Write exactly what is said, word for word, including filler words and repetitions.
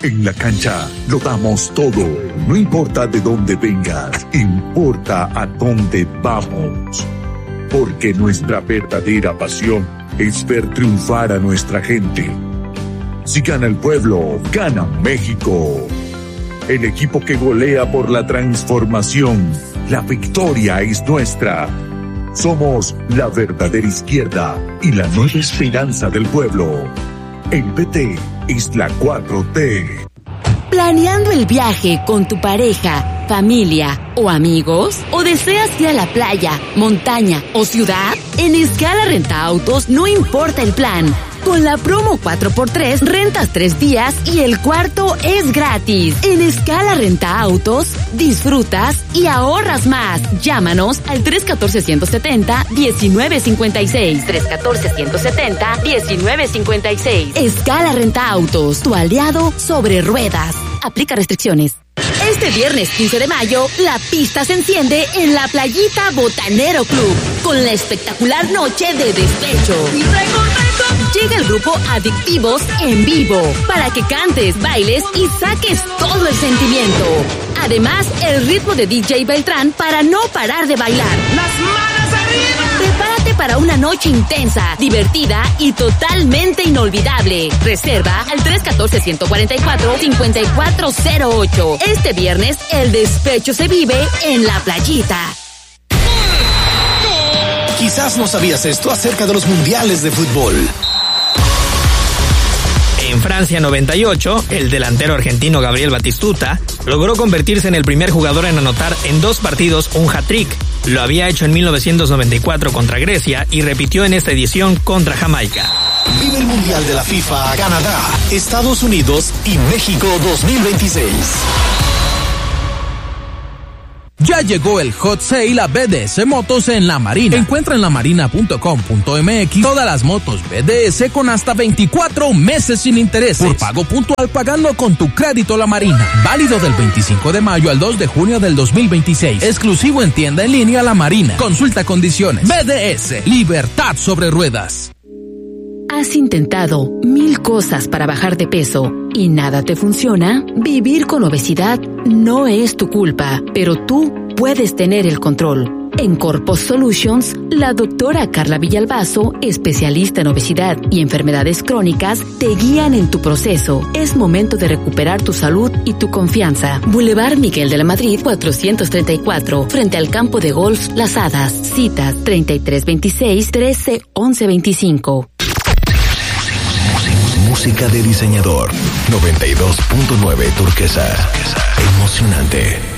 En la cancha lo damos todo, no importa de dónde vengas, importa a dónde vamos. Porque nuestra verdadera pasión es ver triunfar a nuestra gente. Si gana el pueblo, gana México. El equipo que golea por la transformación, la victoria es nuestra. Somos la verdadera izquierda y la nueva esperanza del pueblo. El P T es la cuatro T. ¿Planeando el viaje con tu pareja, familia o amigos? ¿O deseas ir a la playa, montaña o ciudad? En Escala Renta Autos no importa el plan. Con la promo cuatro por tres, rentas tres días y el cuarto es gratis. En Escala Renta Autos, disfrutas y ahorras más. Llámanos al tres uno cuatro, uno siete cero, uno nueve cinco seis. tres uno cuatro, uno siete cero, uno nueve cinco seis. Escala Renta Autos, tu aliado sobre ruedas. Aplica restricciones. Este viernes quince de mayo, la pista se enciende en la Playita Botanero Club con la espectacular noche de despecho. Llega el grupo Adictivos en vivo para que cantes, bailes y saques todo el sentimiento. Además, el ritmo de D J Beltrán para no parar de bailar. ¡Las manos arriba! Prepárate para una noche intensa, divertida y totalmente inolvidable. Reserva al tres uno cuatro, uno cuatro cuatro, cinco cuatro cero ocho. Este viernes, el despecho se vive en la Playita. Quizás no sabías esto acerca de los mundiales de fútbol. En Francia noventa y ocho, el delantero argentino Gabriel Batistuta logró convertirse en el primer jugador en anotar en dos partidos un hat-trick. Lo había hecho en mil novecientos noventa y cuatro contra Grecia y repitió en esta edición contra Jamaica. Vive el Mundial de la FIFA, Canadá, Estados Unidos y México dos mil veintiséis. Ya llegó el Hot Sale a B D S Motos en La Marina. Encuentra en la marina punto com punto m x todas las motos B D S con hasta veinticuatro meses sin intereses. Por pago puntual pagando con tu crédito La Marina. Válido del veinticinco de mayo al dos de junio del dos mil veintiséis. Exclusivo en tienda en línea La Marina. Consulta condiciones. B D S, libertad sobre ruedas. ¿Has intentado mil cosas para bajar de peso y nada te funciona? Vivir con obesidad no es tu culpa, pero tú puedes tener el control. En Corpus Solutions, la doctora Carla Villalbazo, especialista en obesidad y enfermedades crónicas, te guían en tu proceso. Es momento de recuperar tu salud y tu confianza. Boulevard Miguel de la Madrid, cuatrocientos treinta y cuatro, frente al campo de golf Las Hadas. Citas treinta y tres veintiséis, trece once veinticinco. Música de diseñador. noventa y dos punto nueve Turquesa. Emocionante.